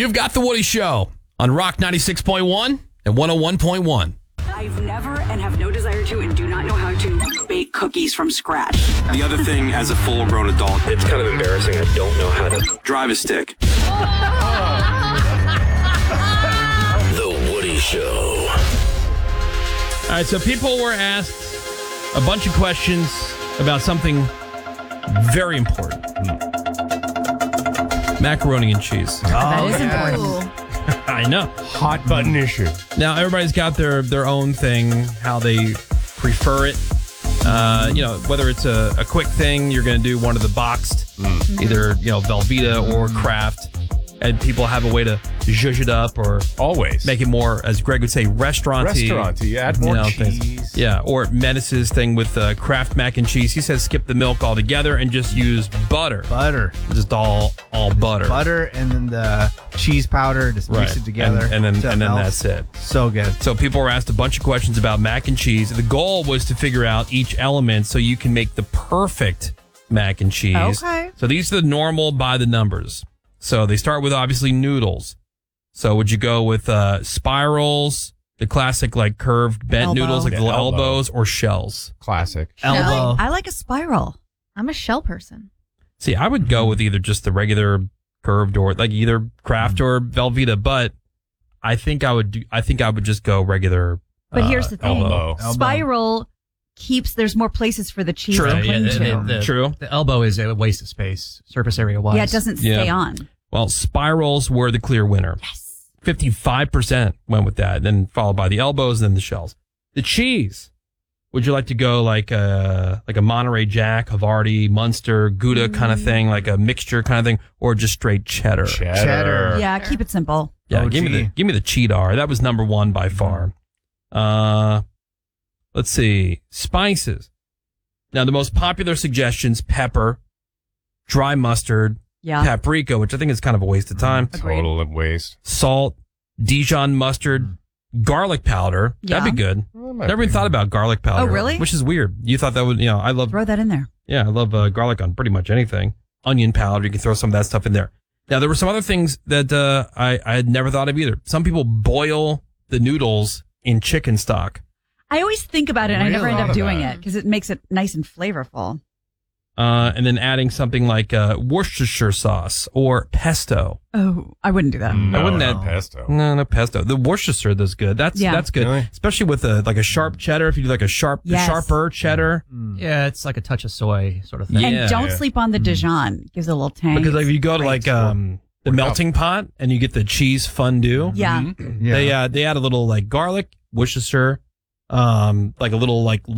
You've got The Woody Show on Rock 96.1 and 101.1. I've never and have no desire to and do not know how to bake cookies from scratch. The other thing, as a full-grown adult, It's kind of embarrassing. I don't know how to. drive a stick. The Woody Show. All right, so people were asked a bunch of questions about something very important. Macaroni and cheese. That is important. I know. Hot button issue. Now, everybody's got their own thing, how they prefer it. Whether it's a quick thing, you're going to do one of the boxed, either, Velveeta or Kraft. And people have a way to zhuzh it up or Always. make it more, as Greg would say, restaurant-y. Restaurant-y. Add more cheese. things. Yeah, or Menace's thing with Kraft mac and cheese. He says skip the milk altogether and just use butter. Butter. Just all butter. Butter and then the cheese powder. Just mix it together. And then Something else. that's it. So good. So people were asked a bunch of questions about mac and cheese. The goal was to figure out each element so you can make the perfect mac and cheese. Okay. So these are the normal by the numbers. So they start with obviously noodles. So would you go with spirals, the classic like curved bent Elbow. noodles like Yeah, the little elbow. elbows, or shells? Classic. Elbow. I like a spiral. I'm a shell person. See, I would go with either just the regular curved or like either Kraft or Velveeta, but I think I would just go regular. But here's the thing. elbow. Spiral there's more places for the cheese True. to Yeah, cling to. True. The elbow is a waste of space, surface area wise. Yeah, it doesn't stay on. Well, spirals were the clear winner. Yes. 55% went with that, then followed by the elbows, then the shells. The cheese. Would you like to go like a Monterey Jack, Havarti, Munster, Gouda kind of thing, like a mixture kind of thing, or just straight cheddar? Cheddar. Yeah, keep it simple. Yeah, OG. give me the cheddar. That was number one by far. Let's see. Spices. Now, the most popular suggestions, pepper, dry mustard, Yeah. paprika, which I think is kind of a waste of time, Total waste. salt, Dijon mustard, garlic powder. Yeah. That'd be good. Never even thought about garlic powder. Oh, really? Which is weird. You thought that would, I love Throw that in there. I love garlic on pretty much anything. Onion powder, you can throw some of that stuff in there. Now, there were some other things that I had never thought of either. Some people boil the noodles in chicken stock. I always think about it and I never end up Really? doing it because it makes it nice and flavorful. And then adding something like Worcestershire sauce or pesto. Oh, I wouldn't do that. No, wouldn't not that- pesto. No pesto. The Worcestershire does good. That's good, Really? especially with like a sharp cheddar. If you do like a Yes. sharper cheddar, Yeah, it's like a touch of soy sort of thing. Yeah. And don't sleep on the Dijon. Gives it a little tang. because like if you go to Great. like the melting pot and you get the cheese fondue, Yeah. Yeah. they add a little like garlic, Worcestershire, like a little like